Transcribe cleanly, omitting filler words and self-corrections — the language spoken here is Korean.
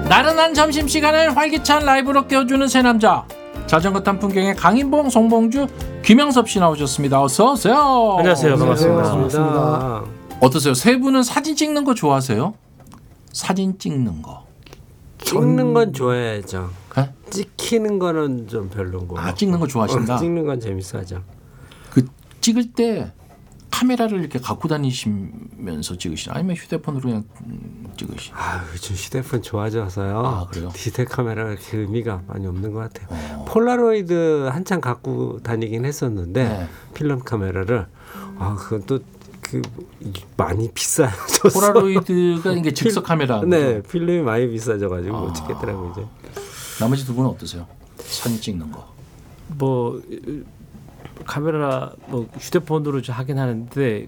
나른한 점심시간을 활기찬 라이브로 깨워주는 새 남자. 자전거 탄 풍경의 강인봉, 송봉주, 김영섭 씨 나오셨습니다. 어서 오세요. 안녕하세요. 반갑습니다. 어떠세요? 세 분은 사진 찍는 거 좋아하세요? 사진 찍는 거. 찍는 건 좋아해야죠. 네? 찍히는 거는 좀 별로인 거. 찍는 거 좋아하신다. 찍는 건 재밌어하죠. 그 찍을 때 카메라를 이렇게 갖고 다니시면서 찍으시나? 아니면 휴대폰으로 그냥 찍으시나? 요즘 휴대폰 좋아져서요. 아, 그래요? 디지털 카메라가 이렇게 의미가 많이 없는 것 같아요. 폴라로이드 한창 갖고 다니긴 했었는데 네. 필름 카메라를 그건 또 많이 비싸졌어. 폴라로이드가 이게 즉석 카메라. 네, 필름이 많이 비싸져가지고 못 찍겠더라고요. 이제. 나머지 두 분은 어떠세요? 사진 찍는 거. 뭐 카메라 뭐 휴대폰으로 하긴 하는데